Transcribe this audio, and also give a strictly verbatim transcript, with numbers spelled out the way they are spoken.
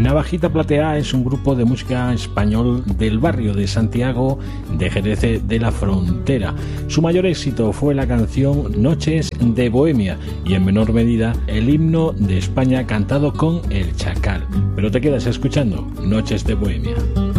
Navajita Platea es un grupo de música español del barrio de Santiago de Jerez de la Frontera. Su mayor éxito fue la canción Noches de Bohemia y en menor medida el himno de España cantado con El Chacal. Pero te quedas escuchando Noches de Bohemia.